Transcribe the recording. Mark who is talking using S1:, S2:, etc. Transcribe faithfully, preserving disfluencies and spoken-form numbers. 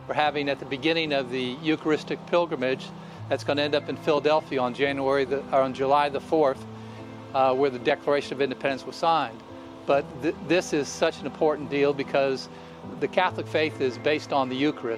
S1: we're having at the beginning of the Eucharistic pilgrimage that's going to end up in Philadelphia on January the, or on July the fourth, uh, where the Declaration of Independence was signed. But th this is such an important deal because the Catholic faith is based on the Eucharist.